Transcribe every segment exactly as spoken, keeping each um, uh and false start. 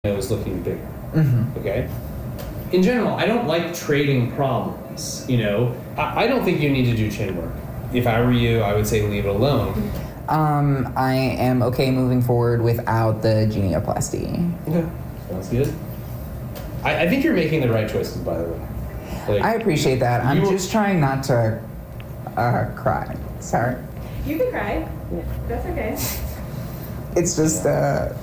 nose looking bigger. Mm-hmm. Okay? In general, I don't like trading problems, you know? I, I don't think you need to do chin work. If I were you, I would say leave it alone. Um, I am okay moving forward without the genioplasty. Okay. Sounds good. I, I think you're making the right choices, by the way. Like, I appreciate that. I'm you- just trying not to uh, cry. Sorry. You can cry. That's okay. It's just, uh,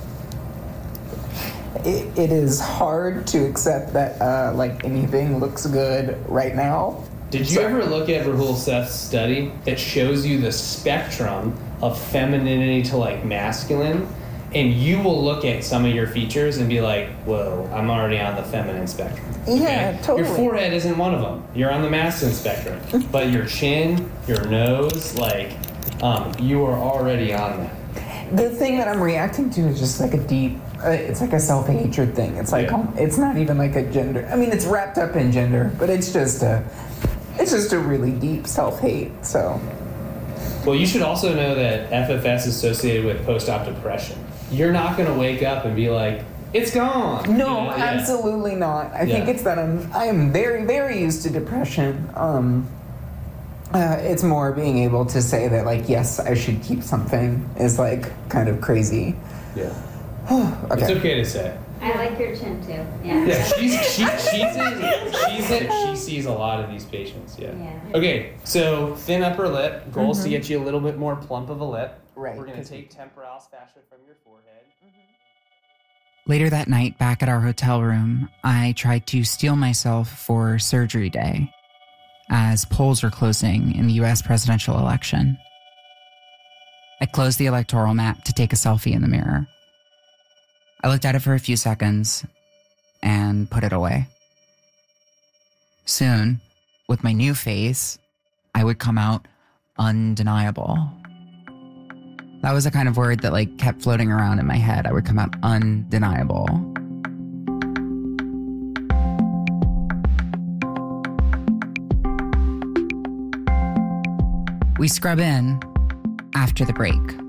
it, it is hard to accept that, uh, like, anything looks good right now. Did you So- ever look at Rahul Seth's study that shows you the spectrum of femininity to like masculine? And you will look at some of your features and be like, whoa, I'm already on the feminine spectrum. Yeah, totally. Your forehead isn't one of them. You're on the masculine spectrum. But your chin, your nose, like, um, you are already on that. The thing that I'm reacting to is just like a deep, uh, it's like a self-hatred thing. It's like, Yeah. um, it's not even like a gender. I mean, it's wrapped up in gender, but it's just a, it's just a really deep self-hate, so. Well, you should also know that F F S is associated with post-op depression. You're not going to wake up and be like, it's gone. No, You know? Yeah. absolutely not. I think Yeah. it's that I'm, I am very, very used to depression. Um, uh, it's more being able to say that, like, yes, I should keep something is, like, kind of crazy. Yeah. Okay. It's okay to say. I like your chin too. Yeah. Yeah, she's she she's in, she's in, she sees a lot of these patients. Yeah. Yeah. Okay, so thin upper lip. Goals to get you a little bit more plump of a lip. Right, We're gonna 'cause- take temporalis fascia from your forehead. Later that night, back at our hotel room, I tried to steel myself for surgery day as polls are closing in the U S presidential election. I closed the electoral map to take a selfie in the mirror. I looked at it for a few seconds and put it away. Soon, with my new face, I would come out undeniable. That was the kind of word that like kept floating around in my head. I would come out undeniable. We scrub in after the break.